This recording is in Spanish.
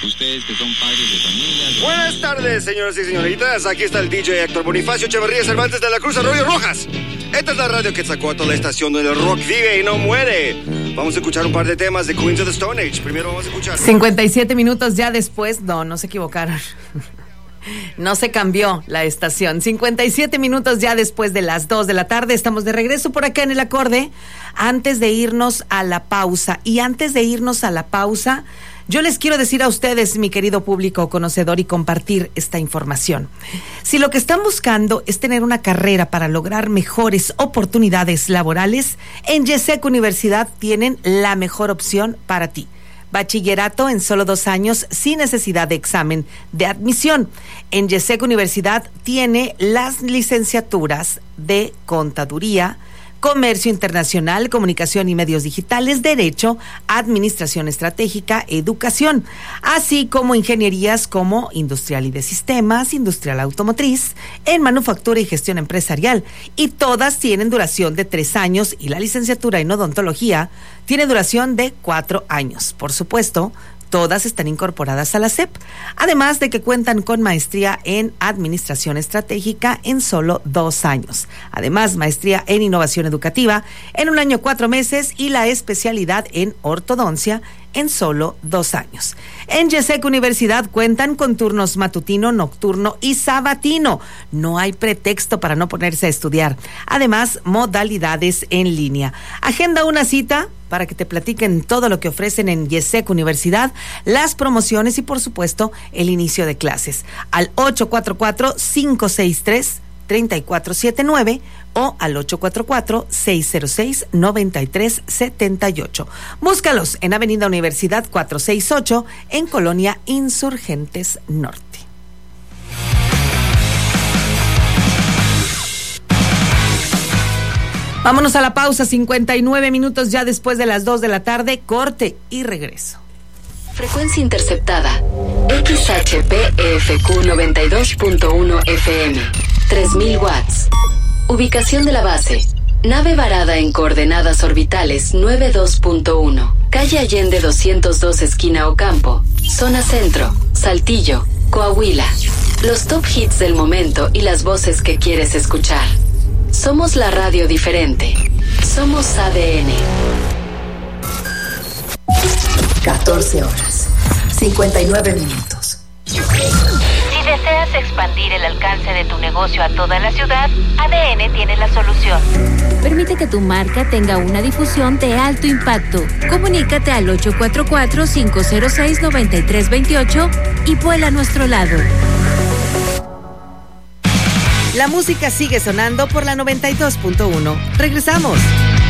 Ustedes que son padres de familia. Buenas tardes, señoras y señoritas. Aquí está el DJ Héctor Bonifacio Echeverría Cervantes de la Cruz Arroyo Rojas. Esta es la radio que sacó a toda la estación donde el rock vive y no muere. Vamos a escuchar un par de temas de Queens of the Stone Age. Primero vamos a escuchar 57 minutos ya después. No se equivocaron. No se cambió la estación. 57 minutos ya después de las 2 de la tarde. Estamos de regreso por acá en el acorde. Antes de irnos a la pausa. Yo les quiero decir a ustedes, mi querido público conocedor, y compartir esta información. Si lo que están buscando es tener una carrera para lograr mejores oportunidades laborales, en YESEC Universidad tienen la mejor opción para ti. Bachillerato en solo 2 años sin necesidad de examen de admisión. En YESEC Universidad tiene las licenciaturas de Contaduría, Comercio Internacional, Comunicación y Medios Digitales, Derecho, Administración Estratégica, Educación, así como ingenierías como Industrial y de Sistemas, Industrial Automotriz, en Manufactura y Gestión Empresarial, y todas tienen duración de 3 años y la licenciatura en Odontología tiene duración de 4 años. Por supuesto, todas están incorporadas a la SEP, además de que cuentan con maestría en Administración Estratégica en solo 2 años. Además, maestría en Innovación Educativa en 1 año 4 meses y la especialidad en Ortodoncia en solo 2 años. En YESEC Universidad cuentan con turnos matutino, nocturno y sabatino. No hay pretexto para no ponerse a estudiar. Además, modalidades en línea. Agenda una cita para que te platiquen todo lo que ofrecen en YESEC Universidad, las promociones y, por supuesto, el inicio de clases. Al 844-563-3479 o al 844-606-9378. Búscalos en Avenida Universidad 468 en Colonia Insurgentes Norte. Vámonos a la pausa, 59 minutos ya después de las 2 de la tarde, corte y regreso. Frecuencia interceptada, XHPEFQ 92.1 FM, 3000 watts. Ubicación de la base, nave varada en coordenadas orbitales 92.1, calle Allende 202 esquina Ocampo, zona centro, Saltillo, Coahuila. Los top hits del momento y las voces que quieres escuchar. Somos la radio diferente. Somos ADN. 14 horas, 59 minutos. Si deseas expandir el alcance de tu negocio a toda la ciudad, ADN tiene la solución. Permite que tu marca tenga una difusión de alto impacto. Comunícate al 844-506-9328 y vuela a nuestro lado. La música sigue sonando por la 92.1. Regresamos.